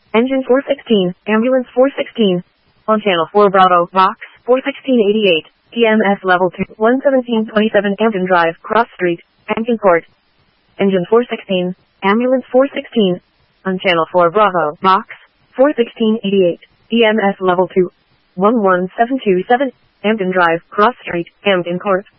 Engine 416, Ambulance 416. On Channel 4 Bravo, Box 41688, EMS Level 2, 11727 Hampton Drive, Cross Street, Agincourt. Engine 416, Ambulance 416. On Channel 4 Bravo, Box 41688, EMS Level 2, 11727 Hampton Drive, Cross Street, Hampton Court.